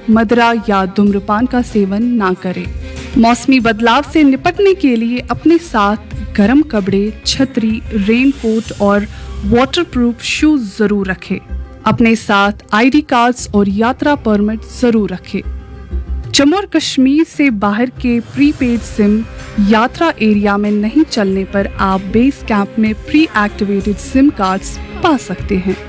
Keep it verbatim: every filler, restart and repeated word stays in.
मदिरा या धूम्रपान का सेवन ना करें। मौसमी बदलाव से निपटने के लिए अपने साथ गर्म कपड़े, छतरी, रेनकोट और वाटरप्रूफ शूज जरूर रखें। अपने साथ आईडी कार्ड्स और यात्रा परमिट जरूर रखें। जम्मू और कश्मीर से बाहर के प्रीपेड सिम यात्रा एरिया में नहीं चलने पर आप बेस कैंप में प्री एक्टिवेटेड सिम कार्ड्स पा सकते हैं।